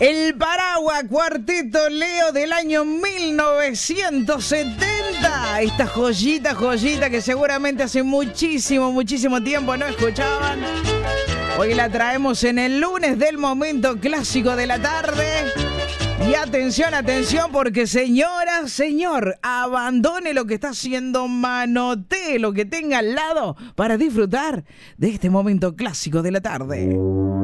El Paraguas Cuarteto Leo del año 1970. Esta joyita que seguramente hace muchísimo tiempo no escuchaban. Hoy la traemos en el lunes del momento clásico de la tarde. Y atención, porque señora, señor, abandone lo que está haciendo, manotee lo que tenga al lado para disfrutar de este momento clásico de la tarde.